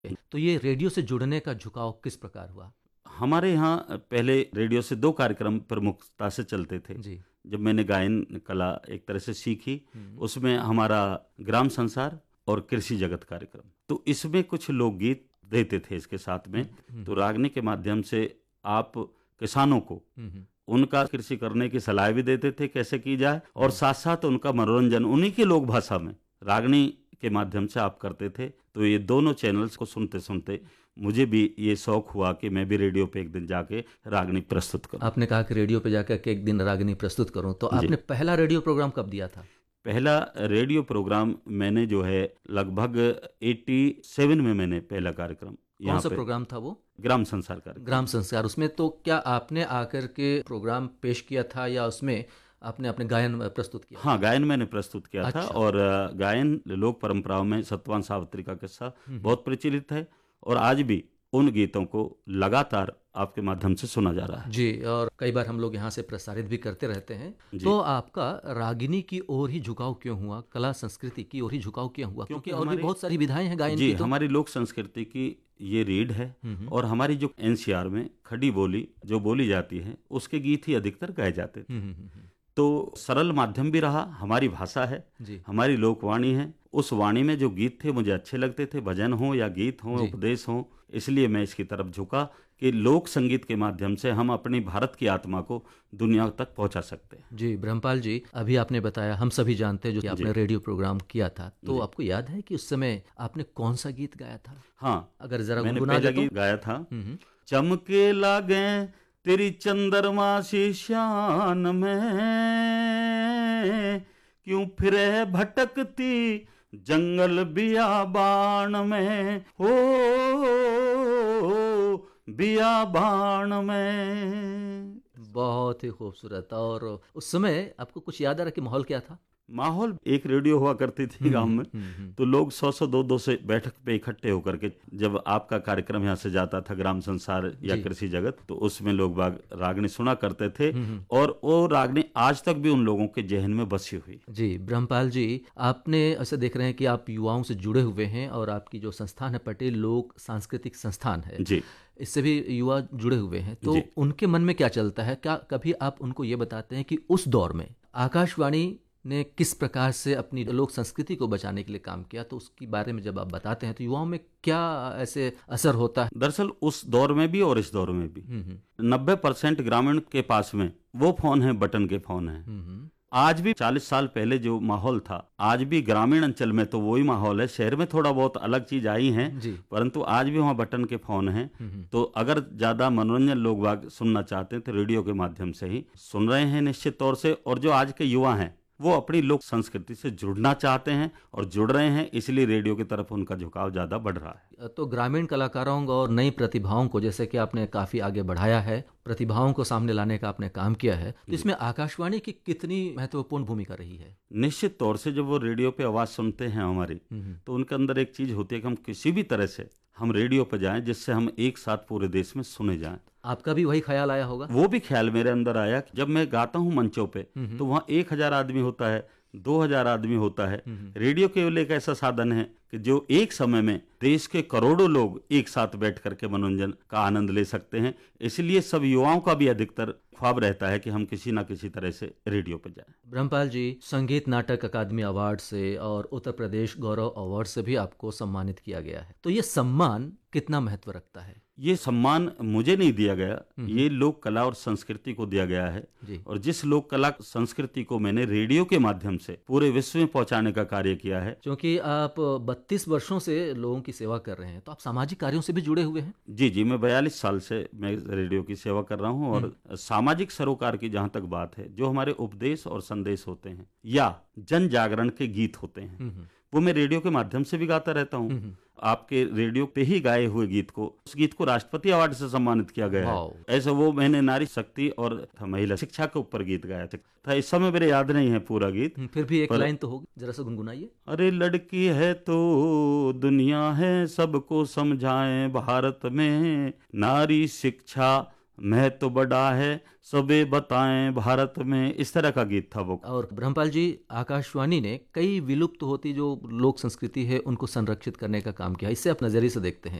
तो ये रेडियो से जुड़ने का झुकाव किस प्रकार हुआ? हमारे यहाँ पहले रेडियो से 2 कार्यक्रम प्रमुखता से चलते थे। जी। जब मैंने गायन कला एक तरह से सीखी, उसमें हमारा ग्राम संसार और कृषि जगत कार्यक्रम, तो इसमें कुछ लोकगीत देते थे इसके साथ में। तो रागनी के माध्यम से आप किसानों को उनका कृषि करने की सलाह भी देते थे कैसे की जाए, और साथ साथ उनका मनोरंजन उन्हीं की लोक भाषा में रागनी के माध्यम से आप करते थे। तो ये दोनों चैनल्स को सुनते सुनते मुझे भी ये शौक हुआ कि मैं भी रेडियो पे एक दिन जाके रागनी प्रस्तुत करूं। आपने कहा कि रेडियो पे जाकर के एक दिन रागिनी प्रस्तुत करूं, तो आपने पहला रेडियो प्रोग्राम कब दिया था? पहला रेडियो प्रोग्राम मैंने जो है लगभग 87 में मैंने पहला कार्यक्रम कौन सा प्रोग्राम था वो? ग्राम संसार कार्यक्रम। ग्राम संस्कार। उसमें तो क्या आपने आकर के प्रोग्राम पेश किया था या उसमें आपने अपने गायन प्रस्तुत किया? हाँ, गायन मैंने प्रस्तुत किया था। अच्छा। और गायन लोक परंपराओं में सत्यवान सावित्री का किस्सा बहुत प्रचलित है, और आज भी उन गीतों को लगातार आपके माध्यम से सुना जा रहा है। जी, और कई बार हम लोग यहाँ से प्रसारित भी करते रहते हैं। तो आपका रागिनी की ओर ही झुकाव क्यों हुआ, कला संस्कृति की ओर ही झुकाव क्यों हुआ? क्योंकि और भी बहुत सारी विधाएं हैं गायन जी, की। तो हमारी लोक संस्कृति की ये रीढ़ है, और हमारी जो एनसीआर में खड़ी बोली जो बोली जाती है उसके गीत ही अधिकतर गाए जाते थे। तो सरल माध्यम भी रहा, हमारी भाषा है, हमारी लोकवाणी है। उस वाणी में जो गीत थे मुझे अच्छे लगते थे, भजन हो या गीत हो, उपदेश हो, इसलिए मैं इसकी तरफ झुका कि लोक संगीत के माध्यम से हम अपनी भारत की आत्मा को दुनिया तक पहुंचा सकते हैं। जी ब्रह्मपाल जी, अभी आपने बताया, हम सभी जानते हैं जो कि आपने रेडियो प्रोग्राम किया था, तो आपको याद है कि उस समय आपने कौन सा गीत गाया था? हाँ, अगर जरा मैंने गुनगुना पहला दे तो। गीत गाया था, चमके लागे तेरी चंद्रमा सी शान में, क्यों फिरे भटकती जंगल बियाबान में, हो बियाबान में। बहुत ही खूबसूरत। और उस समय आपको कुछ याद आ रहा कि माहौल क्या था? माहौल, एक रेडियो हुआ करती थी गांव में, तो लोग 100-100 200 से बैठक पे इकट्ठे होकर के जब आपका कार्यक्रम यहाँ से जाता था ग्राम संसार या कृषि जगत, तो उसमें लोग बाग रागनी सुना करते थे, और वो रागनी आज तक भी उन लोगों के जहन में बसी हुई। जी ब्रह्मपाल जी, आपने ऐसे देख रहे हैं कि आप युवाओं से जुड़े हुए हैं, और आपकी जो संस्थान है पटेल लोक सांस्कृतिक संस्थान है जी, इससे भी युवा जुड़े हुए हैं, तो उनके मन में क्या चलता है? क्या कभी आप उनको ये बताते हैं कि उस दौर में आकाशवाणी ने किस प्रकार से अपनी लोक संस्कृति को बचाने के लिए काम किया? तो उसके बारे में जब आप बताते हैं तो युवाओं में क्या ऐसे असर होता है? दरअसल उस दौर में भी और इस दौर में भी 90% ग्रामीण के पास में वो फोन है, बटन के फोन है। आज भी 40 साल पहले जो माहौल था, आज भी ग्रामीण अंचल में तो वही माहौल है। शहर में थोड़ा बहुत अलग चीज आई है, परंतु आज भी वहाँ बटन के फोन हैं। तो अगर ज्यादा मनोरंजन लोग बाग सुनना चाहते हैं तो रेडियो के माध्यम से ही सुन रहे हैं निश्चित तौर से। और जो आज के युवा हैं वो अपनी लोक संस्कृति से जुड़ना चाहते हैं और जुड़ रहे हैं, इसलिए रेडियो की तरफ उनका झुकाव ज्यादा बढ़ रहा है। तो ग्रामीण कलाकारों और नई प्रतिभाओं को जैसे कि आपने काफी आगे बढ़ाया है, प्रतिभाओं को सामने लाने का आपने काम किया है, तो इसमें आकाशवाणी की कितनी महत्वपूर्ण भूमिका रही है? निश्चित तौर से जब वो रेडियो पे आवाज सुनते हैं हमारी, तो उनके अंदर एक चीज होती है कि हम किसी भी तरह से हम रेडियो पे जाएं जिससे हम एक साथ पूरे देश में सुने जाएं। आपका भी वही ख्याल आया होगा? वो भी ख्याल मेरे अंदर आया कि जब मैं गाता हूँ मंचों पे, तो वहाँ 1000 आदमी होता है, 2000 आदमी होता है। रेडियो केवल एक ऐसा साधन है कि जो एक समय में देश के करोड़ों लोग एक साथ बैठ करके मनोरंजन का आनंद ले सकते हैं। इसलिए सब युवाओं का भी अधिकतर ख्वाब रहता है कि हम किसी ना किसी तरह से रेडियो पे जाएं। ब्रह्मपाल जी, संगीत नाटक अकादमी अवार्ड से और उत्तर प्रदेश गौरव अवार्ड से भी आपको सम्मानित किया गया है, तो ये सम्मान कितना महत्व रखता है? ये सम्मान मुझे नहीं दिया गया, ये लोक कला और संस्कृति को दिया गया है। और जिस लोक कला संस्कृति को मैंने रेडियो के माध्यम से पूरे विश्व में पहुंचाने का कार्य किया है। क्योंकि आप 32 वर्षों से लोगों की सेवा कर रहे हैं, तो आप सामाजिक कार्यों से भी जुड़े हुए हैं। जी, मैं 42 साल से मैं रेडियो की सेवा कर रहा हूँ। और सामाजिक सरोकार की जहाँ तक बात है, जो हमारे उपदेश और संदेश होते हैं या जन जागरण के गीत होते हैं, वो मैं रेडियो के माध्यम से भी गाता रहता हूँ। आपके रेडियो पे ही गाए हुए गीत को, उस गीत को राष्ट्रपति अवार्ड से सम्मानित किया गया है। ऐसा वो मैंने नारी शक्ति और महिला शिक्षा के ऊपर गीत गाया था। इस समय मेरे याद नहीं है पूरा गीत, फिर भी एक लाइन तो होगी, जरा सा गुनगुनाइए। अरे लड़की है तो दुनिया है, सबको समझाएं भारत में, नारी शिक्षा महत्व तो बड़ा है सबे बताएं भारत में, इस तरह का गीत था वो। और ब्रह्मपाल जी, आकाशवाणी ने कई विलुप्त होती जो लोक संस्कृति है उनको संरक्षित करने का काम किया, इससे आप नजरिए से देखते हैं?